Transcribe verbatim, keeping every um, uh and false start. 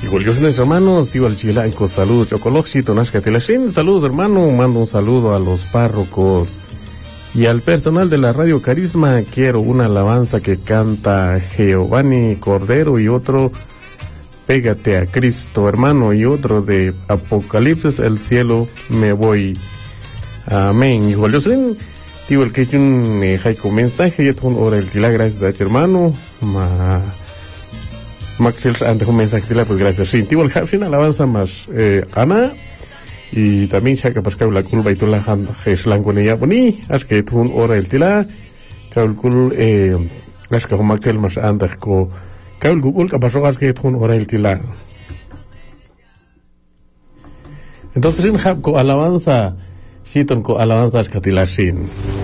Igual yo soy hermanos, digo al chilanco, saludos, chocoloxito, nascatelashin, saludos hermano, mando un saludo a los párrocos y al personal de la Radio Carisma. Quiero una alabanza que canta Giovanni Cordero y otro Pégate a Cristo, hermano, y otro de Apocalipsis, el cielo me voy. Amén. Igual yo soy, digo el que hay un jaico mensaje, y un hora el tila, gracias a hermano, ma... Maxel ante un mensaje tila, pues gracias. Sí, digo el jafin alabanza más eh, Ana, y también shaka pascal la culpa y tú la hand jeslango ya boni, as que un hora el tila, calcul eh, as que Maxel más andas ko Kaul Google kapasok que un hora el tila. Entonces en jab ko alabanza, shiton ko alabanza as katilashin.